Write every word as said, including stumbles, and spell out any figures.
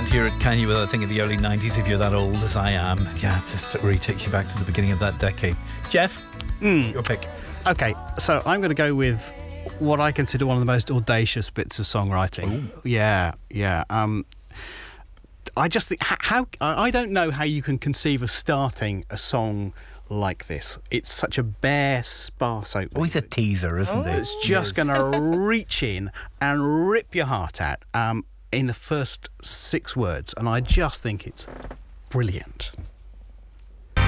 here at Can You With, I think, in the early nineties, if you're that old as I am. Yeah, it just really takes you back to the beginning of that decade. Jeff, mm. your pick. Okay, so I'm going to go with what I consider one of the most audacious bits of songwriting. Ooh. Yeah, yeah. Um, I just think, how, I don't know how you can conceive of starting a song like this. It's such a bare, sparse opening. Always a teaser, isn't oh, it? It's just going to reach in and rip your heart out um, in the first six words, and I just think it's brilliant.